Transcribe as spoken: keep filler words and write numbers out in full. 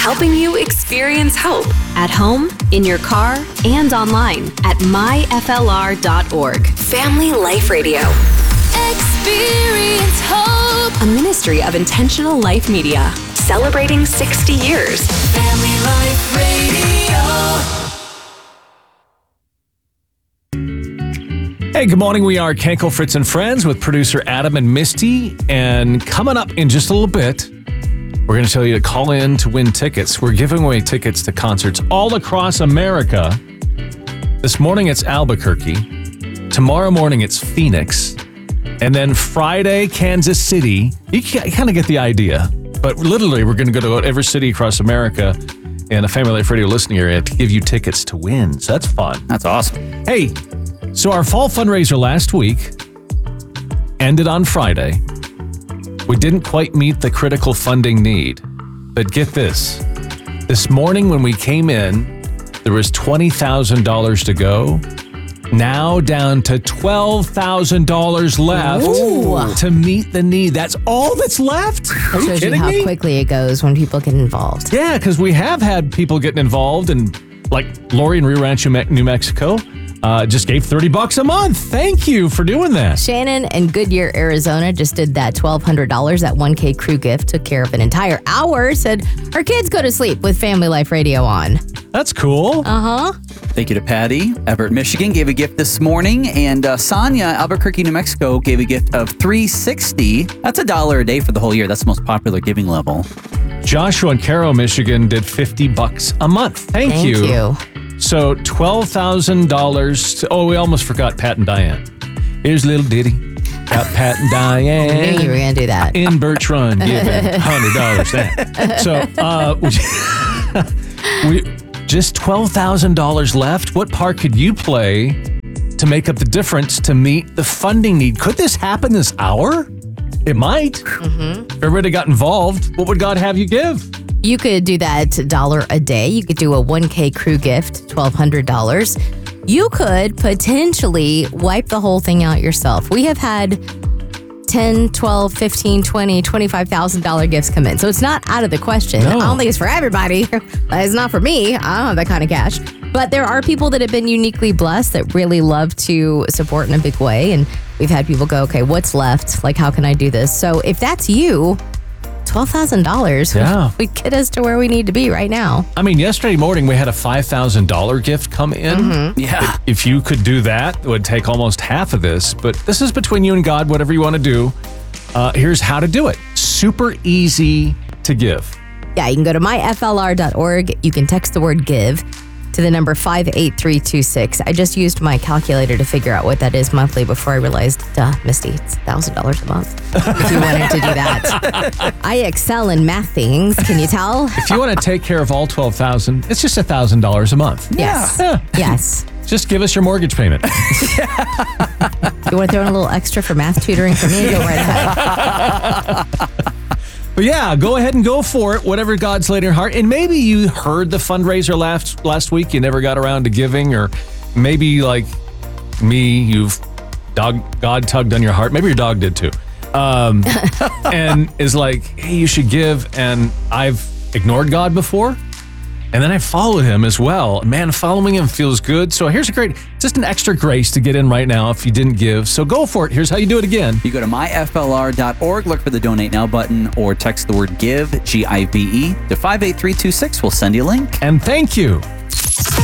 helping you experience hope. At home, in your car, and online at my f l r dot org. Family Life Radio. Experience hope. A ministry of Intentional Life Media. Celebrating sixty years. Family Life Radio. Hey, good morning. We are Kenkel, Fritz, and Friends with producer Adam and Misty. And coming up in just a little bit, we're going to tell you to call in to win tickets. We're giving away tickets to concerts all across America. This morning, it's Albuquerque. Tomorrow morning, it's Phoenix. And then Friday, Kansas City. You kind of get the idea. But literally, we're going to go to every city across America in a Family Life Radio listening area to give you tickets to win. So that's fun. That's awesome. Hey, so our fall fundraiser last week ended on Friday. We didn't quite meet the critical funding need. But get this. This morning when we came in, there was twenty thousand dollars to go. Now down to twelve thousand dollars left Ooh. to meet the need. That's all that's left? Are you Shows you kidding how me? quickly it goes when people get involved. Yeah, because we have had people getting involved, and like Lori in Rio Rancho, New Mexico, uh, just gave thirty bucks a month. Thank you for doing that. Shannon in Goodyear, Arizona just did that twelve hundred dollars. That one K crew gift took care of an entire hour. Said her kids go to sleep with Family Life Radio on. That's cool. Uh-huh. Thank you to Patty. Everett, Michigan gave a gift this morning. And uh, Sonia, Albuquerque, New Mexico, gave a gift of three dollars and sixty cents. That's a dollar a day for the whole year. That's the most popular giving level. Joshua in Caro, Michigan did fifty bucks a month. Thank, Thank you. you. So twelve thousand dollars. To, oh, we almost forgot Pat and Diane. Here's a little ditty about Pat and I Diane. knew you were going to do that. In Birch Run, giving one hundred dollars that. So, uh, we, we just twelve thousand dollars left. What part could you play to make up the difference to meet the funding need? Could this happen this hour? It might. Mm-hmm. If everybody got involved, what would God have you give? You could do that dollar a day. You could do a one K crew gift, twelve hundred dollars. You could potentially wipe the whole thing out yourself. We have had ten, twelve, fifteen, twenty, twenty-five thousand dollars gifts come in. So it's not out of the question. No. I don't think it's for everybody. It's not for me. I don't have that kind of cash. But there are people that have been uniquely blessed that really love to support in a big way. And we've had people go, okay, what's left? Like, how can I do this? So if that's you, twelve thousand dollars Yeah. would get us to where we need to be right now. I mean, yesterday morning we had a five thousand dollars gift come in. Mm-hmm. Yeah. If you could do that, it would take almost half of this. But this is between you and God, whatever you want to do. Uh, here's how to do it. Super easy to give. Yeah, you can go to my f l r dot org. You can text the word give to the number five eight three two six. I just used my calculator to figure out what that is monthly before I realized, duh, Misty, it's one thousand dollars a month if you wanted to do that. I excel in math things. Can you tell? If you want to take care of all twelve thousand dollars, it's just one thousand dollars a month. Yes. Yeah. Yes. Just give us your mortgage payment. You want to throw in a little extra for math tutoring for me? Go right ahead. But yeah, go ahead and go for it, whatever God's laid in your heart. And maybe you heard the fundraiser last last week, you never got around to giving, or maybe like me, you've dog God tugged on your heart. Maybe your dog did too. Um, and is like, hey, you should give. And I've ignored God before. And then I follow him as well. Man, following him feels good. So here's a great, just an extra grace to get in right now if you didn't give. So go for it. Here's how you do it again. You go to my f l r dot org, look for the Donate Now button, or text the word GIVE, G I V E, to five eight three two six. We'll send you a link. And thank you